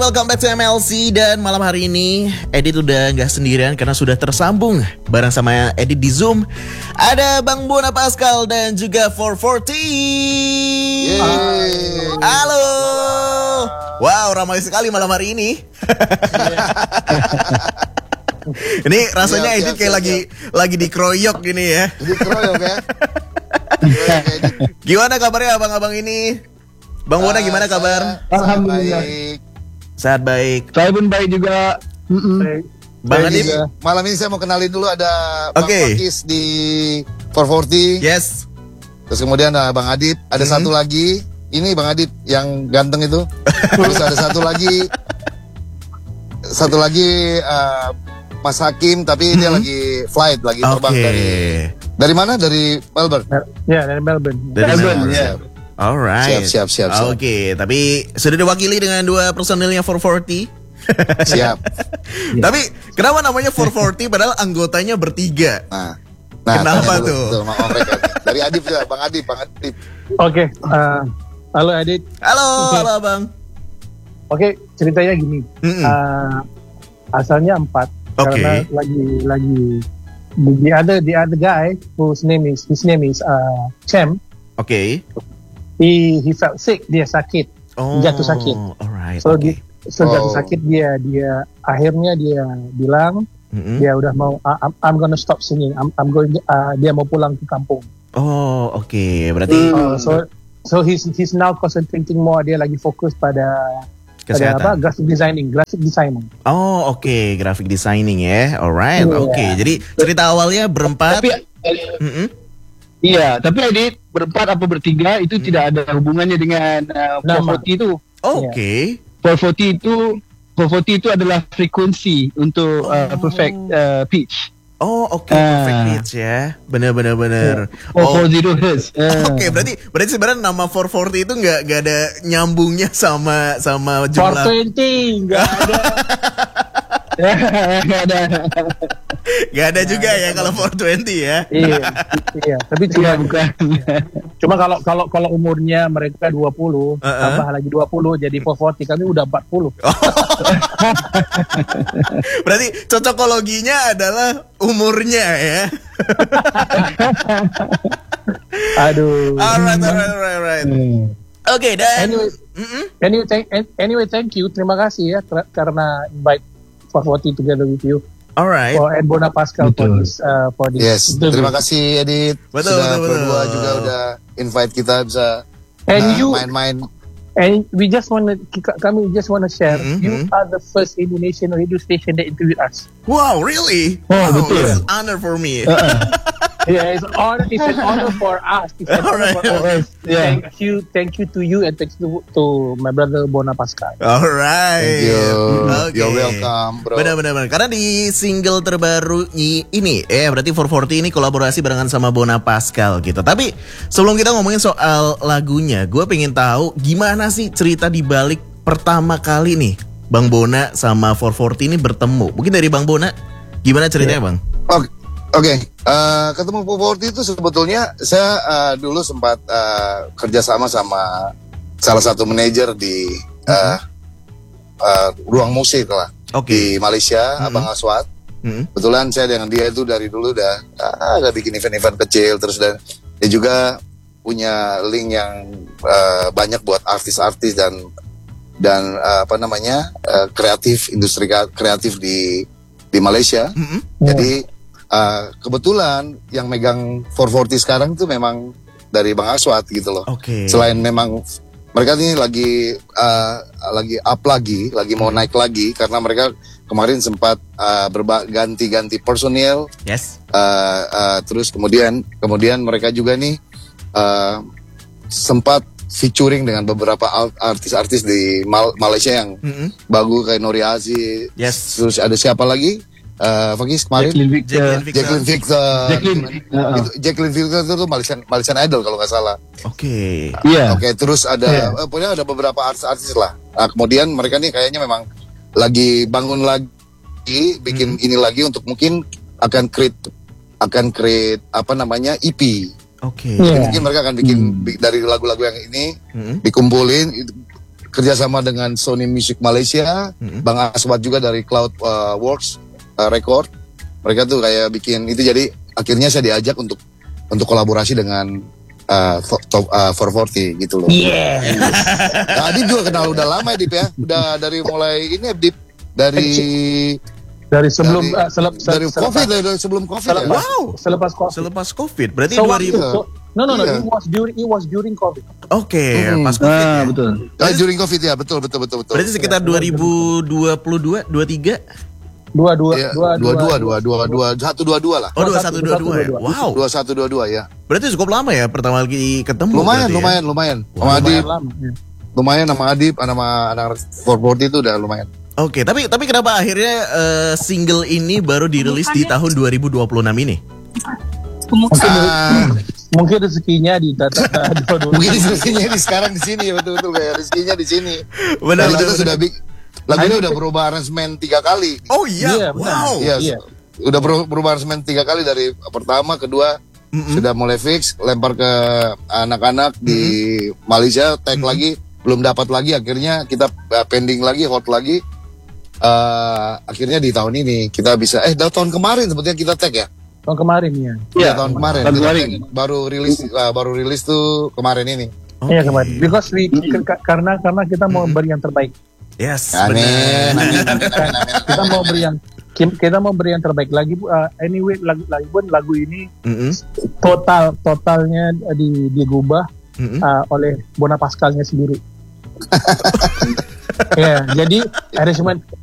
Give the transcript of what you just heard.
welcome back to MLC. Dan malam hari ini Edit udah gak sendirian karena sudah tersambung bareng sama Edit di Zoom. Ada Bang Bona Pascal dan juga 440. Halo. Wow, ramai sekali malam hari ini. Ini rasanya Edit kayak lagi dikeroyok gini ya. Dikeroyok ya. Gimana kabarnya abang-abang ini? Bang Bona gimana kabar? Alhamdulillah. Sehat baik. Saya pun baik juga. Bang Adip. Malam ini saya mau kenalin dulu ada Bang Oke. Pakis di 440. Yes. Terus kemudian ada Bang Adip. Ada satu lagi. Ini Bang Adip yang ganteng itu. Terus ada satu lagi. Mas Hakim, tapi dia lagi flight, lagi terbang dari mana? Dari Melbourne. Ya, dari Melbourne. Dari Melbourne, ya. Alright. Siap. Oke, tapi sudah diwakili dengan dua personilnya 440. Siap. Tapi kenapa namanya 440 padahal anggotanya bertiga? Nah, Kenapa tanya dulu, tuh? sama mereka. Dari Adip juga, Bang Adip. Oke, halo Adit. Halo Bang. Oke, ceritanya gini. Asalnya 4 Oke. karena lagi the other guy his name is Cem. Oke. He felt sick, dia sakit. Jatuh sakit. Alright. So Okay. jatuh sakit dia akhirnya dia bilang dia udah mau I'm gonna stop singing. I'm going dia mau pulang ke kampung. Oh, oke. Berarti So he's now concentrating more, dia lagi fokus pada kesehatan. graphic designing. Oh, oke, graphic designing ya. Alright. Iya. Oke. Jadi cerita awalnya berempat. Iya, tapi Adit berempat apa bertiga itu tidak ada hubungannya dengan 440 itu. Oke. 440 itu adalah frekuensi untuk perfect pitch. Oh, oke, perfect pitch ya. Benar. 440 Hz. Oke, berarti sebenarnya nama 440 itu nggak ada nyambungnya sama jumlah. 420 nggak ada. Nggak ada. Gak ada juga ya kalau 420 ya. Iya, tapi cuma kalau umurnya mereka 20 tambah lagi 20 jadi 440, kami udah 40. Berarti cocokologinya adalah umurnya ya. Aduh. Alright. Oke, dan Anyway, thank you. Terima kasih ya karena invite 440 together with you. alright. For Bona Pascal for this. Yes, terima kasih Edit. Betul. Berdua juga udah invite kita bisa main-main. And we just want to share. You are the first Indonesian radio station that interviewed us. Wow, really? Oh, betul. It's an honor for me. Yeah, it's an honor for us. It's an honor for us. Yeah. Thank you to you and thanks to my brother Bona Pascal. Alright. Thank you. Okay. You're welcome, bro. Benar. Karena di single terbaru ini, berarti 440 ini kolaborasi barengan sama Bona Pascal gitu. Tapi sebelum kita ngomongin soal lagunya, gue pengen tahu gimana sih cerita di balik pertama kali nih Bang Bona sama 440 ini bertemu. Mungkin dari Bang Bona, gimana ceritanya Bang? Oke. Ketemu 440 itu sebetulnya saya dulu sempat kerjasama sama salah satu manajer di ruang musik lah di Malaysia, Abang Aswad. Kebetulan saya dengan dia itu dari dulu udah bikin event-event kecil, terus dan dia juga punya link yang banyak buat artis-artis dan kreatif, industri kreatif di Malaysia. Jadi kebetulan yang megang 440 sekarang itu memang dari Bang Aswad gitu loh. Selain memang mereka ini lagi up lagi mau naik lagi karena mereka kemarin sempat ganti personil. Yes. Terus kemudian mereka juga nih sempat featuring dengan beberapa artis-artis di Malaysia yang bagus kayak Nori Aziz. Yes. Terus ada siapa lagi? Fakis kemarin Jacqueline Victor. Jacqueline Victor itu Malaysian Idol kalau nggak salah. Oke. Oke, terus ada punya ada beberapa artis lah. Nah, kemudian mereka nih kayaknya memang lagi bangun lagi, bikin ini lagi untuk mungkin akan create EP. Oke. Mungkin mereka akan bikin dari lagu-lagu yang ini dikumpulin kerjasama dengan Sony Music Malaysia, Bang Aswad juga dari Cloud Works Record. Mereka tuh kayak bikin itu, jadi akhirnya saya diajak untuk kolaborasi dengan 440 gitu loh. Yeah. Nah, Adip juga kenal udah lama ya Dip ya. Udah dari mulai ini Dip dari sebelum dari COVID, dari sebelum COVID ya. Wow. Selepas COVID. Berarti 2000. No. It was during COVID. Oke, pas COVID ya. Betul. During COVID ya, betul. Berarti sekitar 2022, 23. 122 lah. Oh, 2122 ya. Wow. 2122 ya. Berarti cukup lama ya pertama kali ketemu. Lumayan. Wow. Lumayan sama Adip, sama anak 440 itu udah lumayan. Oke, tapi kenapa akhirnya single ini baru dirilis di tahun 2026 ini? Mungkin rezekinya di data. Mungkin rezekinya sekarang di sini, betul kayak rezekinya di sini. Benar. Sudah lagunya udah berubah aransemen 3 kali. Oh iya, wow. Iya. Udah berubah aransemen 3 kali, dari pertama, kedua sudah mulai fix, lempar ke anak-anak di Malaysia, tag lagi, belum dapat lagi, akhirnya kita pending lagi, hot lagi. Akhirnya di tahun ini kita bisa tahun kemarin sebetulnya kita tag ya. Tahun kemarin ya. Iya, tahun kemarin. Baru rilis tuh kemarin ini. Iya, kemarin. Because karena kita mau beri yang terbaik. Yes. Amin. Kita mau beri yang terbaik lagi. Anyway, lagu ini totalnya digubah oleh Bona Pascalnya sendiri. Ya, jadi arrangement